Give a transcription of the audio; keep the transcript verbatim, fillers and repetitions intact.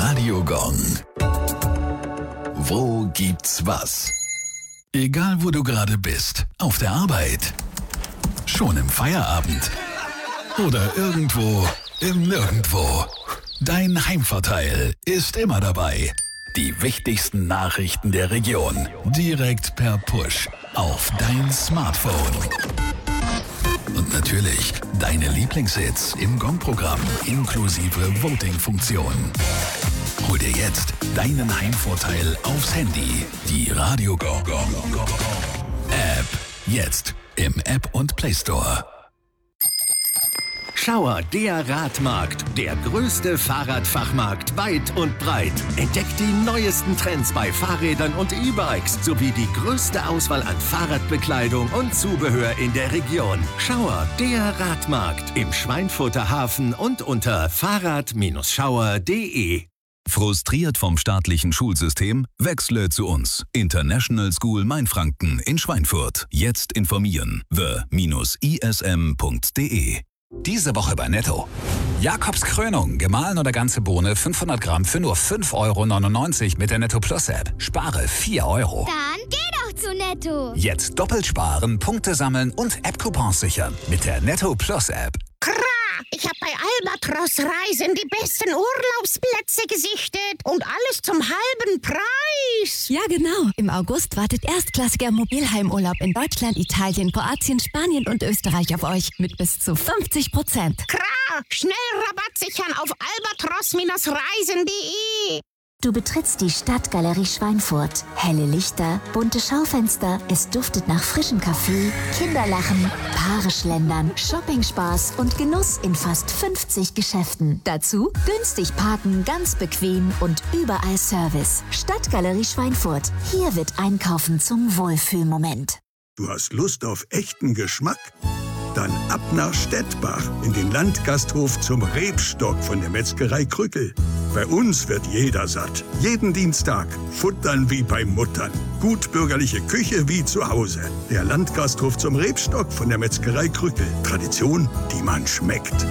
Radio Gong. Wo gibt's was? Egal wo du gerade bist, auf der Arbeit, schon im Feierabend oder irgendwo im Nirgendwo. Dein Heimvorteil ist immer dabei. Die wichtigsten Nachrichten der Region direkt per Push auf dein Smartphone. Und natürlich deine Lieblingshits im Gong-Programm inklusive Voting-Funktion. Hol dir jetzt deinen Heimvorteil aufs Handy. Die Radio Gong App. Jetzt im App und Play Store. Schauer, der Radmarkt, der größte Fahrradfachmarkt weit und breit. Entdeckt die neuesten Trends bei Fahrrädern und E-Bikes sowie die größte Auswahl an Fahrradbekleidung und Zubehör in der Region. Schauer, der Radmarkt im Schweinfurter Hafen und unter fahrrad Schauer punkt de. Frustriert vom staatlichen Schulsystem? Wechsle zu uns. International School Mainfranken in Schweinfurt. Jetzt informieren. the I S M punkt de. Diese Woche bei Netto. Jakobs Krönung, gemahlen oder ganze Bohne, fünfhundert Gramm für nur fünf Euro neunundneunzig mit der Netto Plus App. Spare vier Euro. Dann geh doch zu Netto. Jetzt doppelt sparen, Punkte sammeln und App-Coupons sichern mit der Netto Plus App. Kra! Ich habe bei Albatros Reisen die besten Urlaubsplätze gesichtet und alles zum halben Preis. Ja, genau. Im August wartet erstklassiger Mobilheimurlaub in Deutschland, Italien, Kroatien, Spanien und Österreich auf euch mit bis zu fünfzig Prozent. Kra! Schnell Rabatt sichern auf albatros Reisen punkt de. Du betrittst die Stadtgalerie Schweinfurt. Helle Lichter, bunte Schaufenster, es duftet nach frischem Kaffee, Kinderlachen, Paare schlendern, Shoppingspaß und Genuss in fast fünfzig Geschäften. Dazu günstig parken, ganz bequem und überall Service. Stadtgalerie Schweinfurt. Hier wird Einkaufen zum Wohlfühlmoment. Du hast Lust auf echten Geschmack? Dann ab nach Stettbach in den Landgasthof zum Rebstock von der Metzgerei Krückel. Bei uns wird jeder satt. Jeden Dienstag. Futtern wie bei Muttern. Gut bürgerliche Küche wie zu Hause. Der Landgasthof zum Rebstock von der Metzgerei Krückel. Tradition, die man schmeckt.